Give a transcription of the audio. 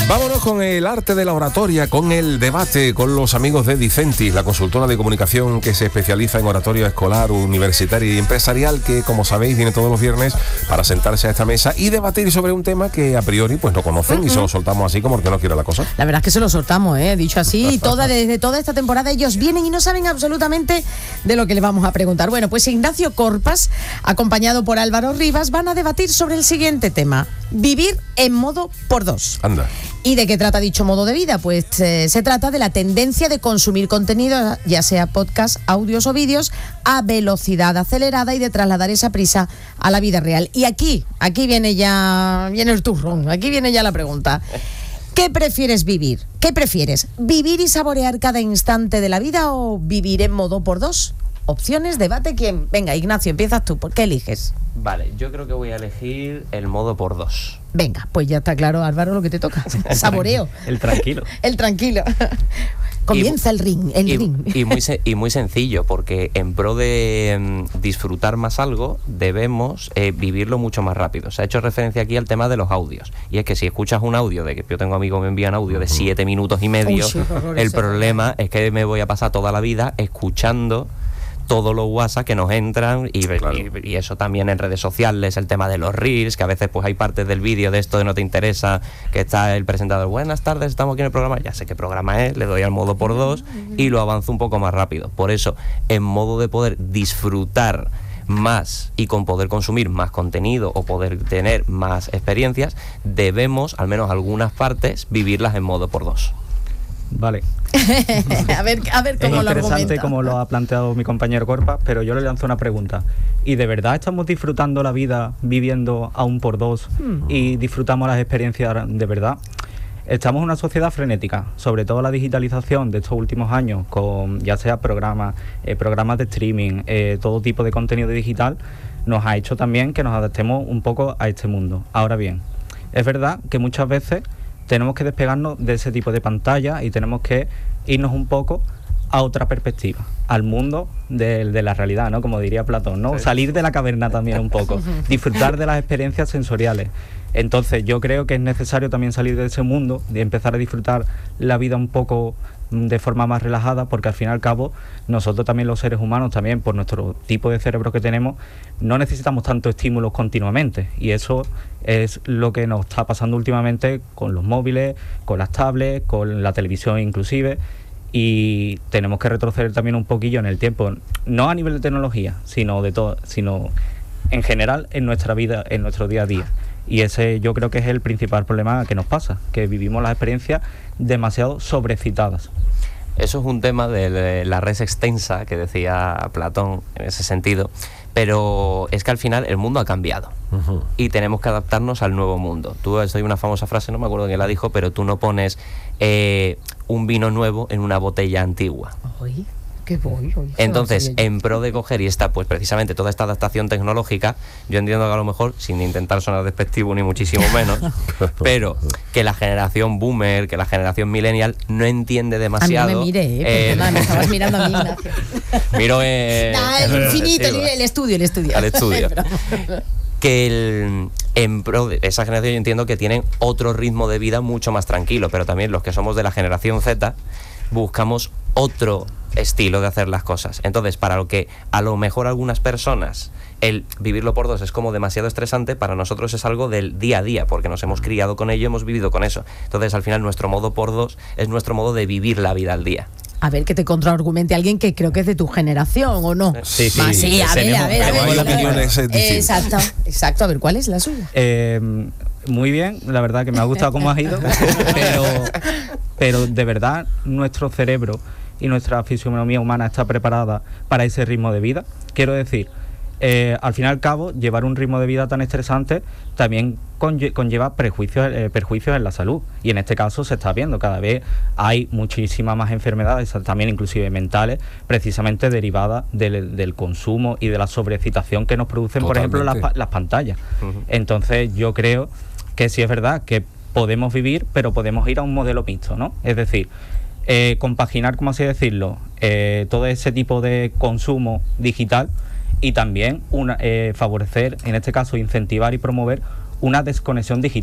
Vámonos con el arte de la oratoria, con el debate, con los amigos de Dicentis, la consultora de comunicación que se especializa en oratoria escolar, universitaria y empresarial, que, como sabéis, viene todos los viernes para sentarse a esta mesa y debatir sobre un tema que a priori pues no conocen y se lo soltamos así como que no quiero la cosa. La verdad es que se lo soltamos, dicho así, desde toda esta temporada ellos vienen y no saben absolutamente de lo que le vamos a preguntar. Bueno, pues Ignacio Corpas, acompañado por Álvaro Rivas, van a debatir sobre el siguiente tema: vivir en modo por dos. Anda. ¿Y de qué trata dicho modo de vida? Pues se trata de la tendencia de consumir contenido, ya sea podcast, audios o vídeos, a velocidad acelerada y de trasladar esa prisa a la vida real. Y aquí viene el turrón, aquí viene ya la pregunta. ¿Qué prefieres vivir? ¿Qué prefieres? ¿Vivir y saborear cada instante de la vida o vivir en modo por dos? Opciones, debate, ¿quién? Venga, Ignacio, empiezas tú. ¿Por qué eliges? Vale, yo creo que voy a elegir el modo por dos. Venga, pues ya está claro, Álvaro, lo que te toca. Saboreo. El tranquilo. El tranquilo. Comienza el ring. Y muy sencillo, porque en pro de disfrutar más algo, debemos vivirlo mucho más rápido. Se ha hecho referencia aquí al tema de los audios. Y es que si escuchas un audio, de que yo tengo amigos que me envían audio de 7 minutos y medio, el problema es que me voy a pasar toda la vida escuchando todos los WhatsApp que nos entran y eso también en redes sociales, el tema de los Reels, que a veces pues hay partes del vídeo de esto de no te interesa, que está el presentador, buenas tardes, estamos aquí en el programa, ya sé qué programa es, le doy al modo por dos y lo avanzo un poco más rápido. Por eso, en modo de poder disfrutar más y con poder consumir más contenido o poder tener más experiencias, debemos, al menos algunas partes, vivirlas en modo por dos. Vale. a ver cómo lo argumenta. Es interesante como lo ha planteado mi compañero Corpas, pero yo le lanzo una pregunta. ¿Y de verdad estamos disfrutando la vida viviendo a un por dos y disfrutamos las experiencias de verdad? Estamos en una sociedad frenética, sobre todo la digitalización de estos últimos años, con ya sea programas de streaming, todo tipo de contenido digital, nos ha hecho también que nos adaptemos un poco a este mundo. Ahora bien, es verdad que muchas veces tenemos que despegarnos de ese tipo de pantalla y tenemos que irnos un poco a otra perspectiva, al mundo de la realidad, ¿no? Como diría Platón, ¿no? Sí. Salir de la caverna también un poco, disfrutar de las experiencias sensoriales. Entonces yo creo que es necesario también salir de ese mundo, de empezar a disfrutar la vida un poco de forma más relajada, porque al fin y al cabo nosotros también, los seres humanos, también por nuestro tipo de cerebro que tenemos, no necesitamos tantos estímulos continuamente, y eso es lo que nos está pasando últimamente con los móviles, con las tablets, con la televisión inclusive, y tenemos que retroceder también un poquillo en el tiempo, no a nivel de tecnología, sino de todo, sino en general en nuestra vida, en nuestro día a día. Y ese yo creo que es el principal problema que nos pasa, que vivimos las experiencias demasiado sobrecitadas. Eso es un tema de la res extensa que decía Platón en ese sentido, pero es que al final el mundo ha cambiado y tenemos que adaptarnos al nuevo mundo. Hay una famosa frase, no me acuerdo quién la dijo, pero tú no pones un vino nuevo en una botella antigua. Oye. Entonces, en pro de coger y está pues precisamente toda esta adaptación tecnológica, yo entiendo que a lo mejor, sin intentar sonar despectivo ni muchísimo menos, pero que la generación boomer, que la generación millennial no entiende demasiado. A mí no me miré, me estabas mirando a mí, Ignacio. Miro el infinito, el estudio. Al estudio. Que en pro de esa generación yo entiendo que tienen otro ritmo de vida mucho más tranquilo, pero también los que somos de la generación Z buscamos otro estilo de hacer las cosas. Entonces, para lo que a lo mejor algunas personas el vivirlo por dos es como demasiado estresante, para nosotros es algo del día a día, porque nos hemos criado con ello, hemos vivido con eso. Entonces, al final, nuestro modo por dos es nuestro modo de vivir la vida al día. A ver, que te contraargumente alguien que creo que es de tu generación, ¿o no? Sí. Sí, a ver. Exacto. A ver, ¿cuál es la suya? Muy bien, la verdad que me ha gustado cómo has ido, pero de verdad nuestro cerebro y nuestra fisionomía humana está preparada para ese ritmo de vida. Quiero decir, al fin y al cabo, llevar un ritmo de vida tan estresante también conlleva perjuicios en la salud, y en este caso se está viendo, cada vez hay muchísimas más enfermedades, también inclusive mentales, precisamente derivadas del consumo y de la sobreexcitación que nos producen, Totalmente. por ejemplo, las pantallas. Entonces yo creo que sí es verdad que podemos vivir, pero podemos ir a un modelo mixto, ¿no? Es decir, compaginar, como así decirlo, todo ese tipo de consumo digital, y también favorecer, en este caso incentivar y promover una desconexión digital.